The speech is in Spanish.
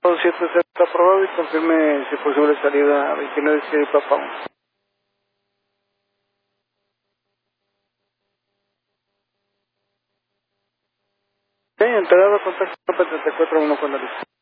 7 está aprobado y confirme si es posible salida 29 de Papa. Sí, entregado contacto 34 1 con la lista.